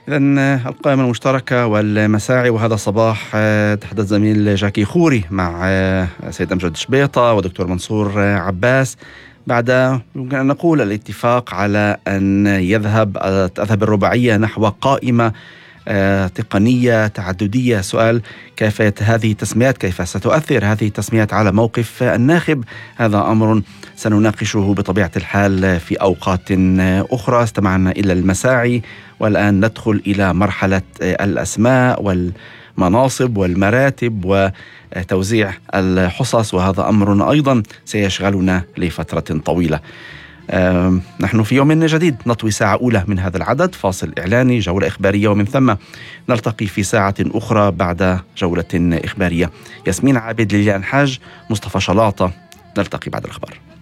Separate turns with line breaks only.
إذن القائمة المشتركة والمساعي، وهذا صباح تحدث زميل جاكي خوري مع سيد أمجد شبيطة ودكتور منصور عباس بعد يمكن أن نقول الاتفاق على أن تذهب الرباعية نحو قائمة تقنية تعددية. سؤال: كيف هذه التسميات، كيف ستؤثر هذه التسميات على موقف الناخب؟ هذا أمر سنناقشه بطبيعة الحال في أوقات أخرى. استمعنا إلى المساعي، والآن ندخل إلى مرحلة الأسماء والمناصب والمراتب وتوزيع الحصص، وهذا أمر أيضا سيشغلنا لفترة طويلة. نحن في يوم جديد نطوي ساعة أولى من هذا العدد، فاصل إعلاني، جولة إخبارية، ومن ثم نلتقي في ساعة أخرى بعد جولة إخبارية. ياسمين عابد، ليليان حاج، مصطفى شلاطة، نلتقي بعد الأخبار.